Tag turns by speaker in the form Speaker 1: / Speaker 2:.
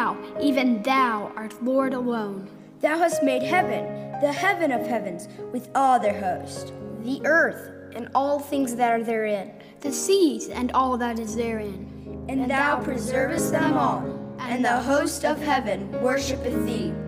Speaker 1: thou, even thou, art Lord alone.
Speaker 2: Thou hast made heaven, the heaven of heavens, with all their host, the earth and all things that are therein,
Speaker 1: the seas and all that is therein.
Speaker 2: And thou preservest them all, and the host of heaven worshipeth thee.